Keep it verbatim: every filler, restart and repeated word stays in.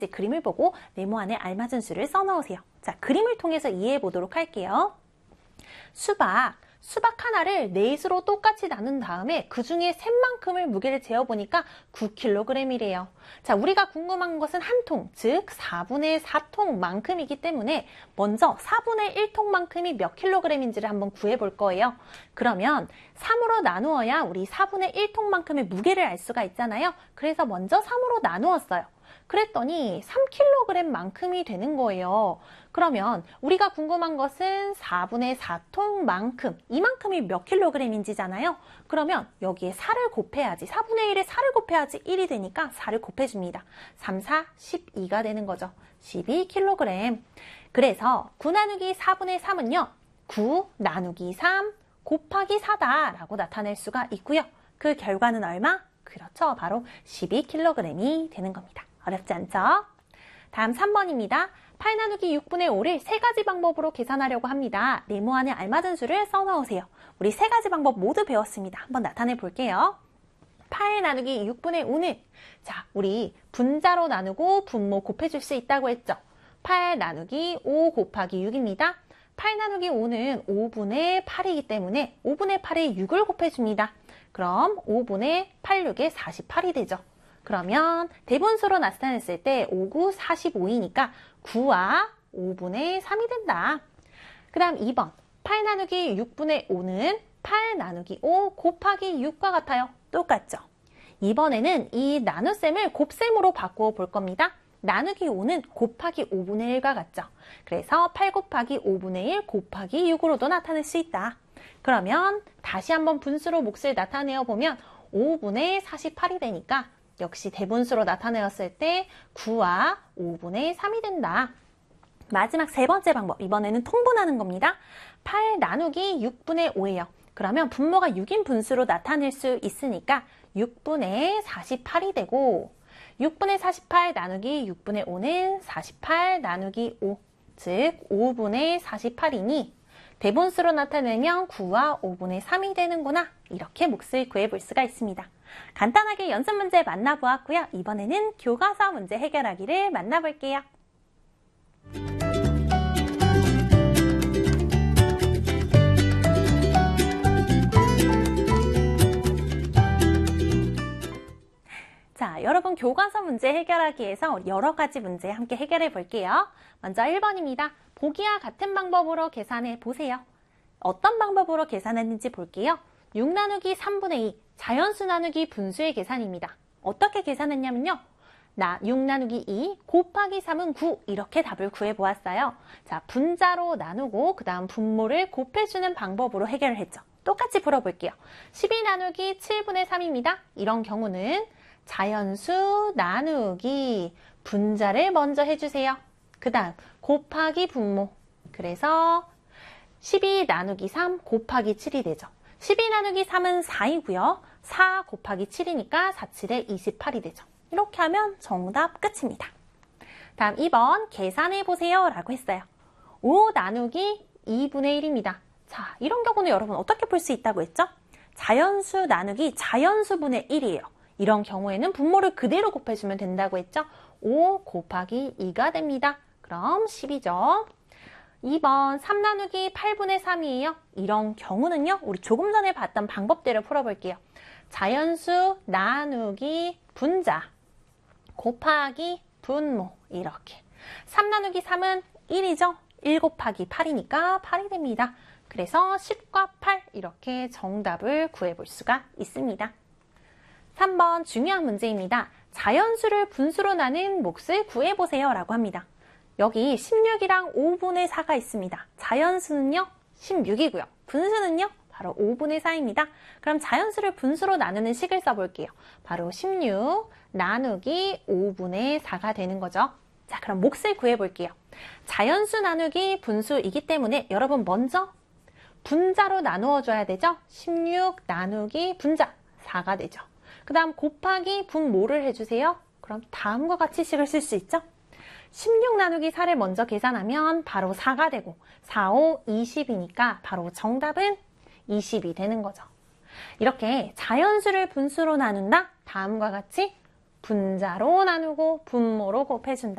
그림을 보고 네모 안에 알맞은 수를 써넣으세요. 자, 그림을 통해서 이해해 보도록 할게요. 수박, 수박 하나를 넷으로 똑같이 나눈 다음에 그 중에 셋만큼을 무게를 재어보니까 구 킬로그램이래요. 자, 우리가 궁금한 것은 한 통, 즉 사분의 사 통만큼이기 때문에 먼저 사분의 일 통만큼이 몇 킬로그램인지를 한번 구해볼 거예요. 그러면 삼으로 나누어야 우리 사분의 일 통만큼의 무게를 알 수가 있잖아요. 그래서 먼저 삼으로 나누었어요. 그랬더니 삼 킬로그램만큼이 되는 거예요. 그러면 우리가 궁금한 것은 사분의 사 통만큼, 이만큼이 몇 킬로그램인지잖아요. 그러면 여기에 사를 곱해야지, 사분의 일에 사를 곱해야지 일이 되니까 사를 곱해줍니다. 삼, 사, 십이가 되는 거죠. 십이 킬로그램. 그래서 구 나누기 사분의 삼은요. 구 나누기 삼 곱하기 사다 라고 나타낼 수가 있고요. 그 결과는 얼마? 그렇죠. 바로 십이 킬로그램이 되는 겁니다. 어렵지 않죠? 다음 삼 번입니다. 팔 나누기 육분의 오를 세 가지 방법으로 계산하려고 합니다. 네모 안에 알맞은 수를 써넣으세요. 우리 세 가지 방법 모두 배웠습니다. 한번 나타내 볼게요. 팔 나누기 육분의 오는 자, 우리 분자로 나누고 분모 곱해줄 수 있다고 했죠. 팔 나누기 오 곱하기 육입니다. 팔 나누기 오는 오분의 팔이기 때문에 오분의 팔에 육을 곱해줍니다. 그럼 오분의 팔, 육에 사십팔이 되죠. 그러면 대분수로 나타냈을 때 오, 구, 사십오이니까 구와 오분의 삼이 된다. 그 다음 이 번 팔 나누기 육분의 오는 팔 나누기 오 곱하기 육과 같아요. 똑같죠? 이번에는 이 나눗셈을 곱셈으로 바꾸어 볼 겁니다. 나누기 오는 곱하기 오분의 일과 같죠? 그래서 팔 곱하기 오분의 일 곱하기 육으로도 나타낼 수 있다. 그러면 다시 한번 분수로 몫을 나타내어 보면 오분의 사십팔이 되니까 역시 대분수로 나타내었을 때 구와 오분의 삼이 된다. 마지막 세 번째 방법, 이번에는 통분하는 겁니다. 팔 나누기 육분의 오예요. 그러면 분모가 육인 분수로 나타낼 수 있으니까 육분의 사십팔이 되고 육분의 사십팔 나누기 육분의 오는 사십팔 나누기 오, 즉 오분의 사십팔이니 대분수로 나타내면 구와 오분의 삼이 되는구나. 이렇게 몫을 구해볼 수가 있습니다. 간단하게 연습 문제 만나보았고요. 이번에는 교과서 문제 해결하기를 만나볼게요. 자, 여러분 교과서 문제 해결하기에서 여러 가지 문제 함께 해결해 볼게요. 먼저 일 번입니다. 보기와 같은 방법으로 계산해 보세요. 어떤 방법으로 계산했는지 볼게요. 육 나누기 삼분의 이, 자연수 나누기 분수의 계산입니다. 어떻게 계산했냐면요. 나 육 나누기 이 곱하기 삼은 구, 이렇게 답을 구해보았어요. 자, 분자로 나누고 그 다음 분모를 곱해주는 방법으로 해결을 했죠. 똑같이 풀어볼게요. 십이 나누기 칠분의 삼입니다. 이런 경우는 자연수 나누기 분자를 먼저 해주세요. 그 다음 곱하기 분모. 그래서 십이 나누기 삼 곱하기 칠이 되죠. 십이 나누기 삼은 사이고요. 사 곱하기 칠이니까 사, 칠에 이십팔이 되죠. 이렇게 하면 정답 끝입니다. 다음 이 번 계산해보세요 라고 했어요. 오 나누기 이분의 일입니다. 자, 이런 경우는 여러분 어떻게 풀 수 있다고 했죠? 자연수 나누기 자연수분의 일이에요. 이런 경우에는 분모를 그대로 곱해주면 된다고 했죠? 오 곱하기 이가 됩니다. 그럼 십이죠. 이 번 삼 나누기 팔분의 삼이에요. 이런 경우는요. 우리 조금 전에 봤던 방법대로 풀어볼게요. 자연수 나누기 분자 곱하기 분모 이렇게. 삼 나누기 삼은 일이죠. 일 곱하기 팔이니까 팔이 됩니다. 그래서 십과 팔 이렇게 정답을 구해볼 수가 있습니다. 삼 번 중요한 문제입니다. 자연수를 분수로 나눈 몫을 구해보세요 라고 합니다. 여기 십육이랑 오분의 사가 있습니다. 자연수는요 십육이고요. 분수는요 바로 오분의 사입니다. 그럼 자연수를 분수로 나누는 식을 써볼게요. 바로 십육 나누기 오분의 사가 되는 거죠. 자, 그럼 몫을 구해볼게요. 자연수 나누기 분수이기 때문에 여러분 먼저 분자로 나누어 줘야 되죠. 십육 나누기 분자 사가 되죠. 그 다음 곱하기 분모를 해주세요. 그럼 다음과 같이 식을 쓸 수 있죠. 십육 나누기 사를 먼저 계산하면 바로 사가 되고 사, 오, 이십이니까 바로 정답은 이십이 되는 거죠. 이렇게 자연수를 분수로 나눈다. 다음과 같이 분자로 나누고 분모로 곱해준다.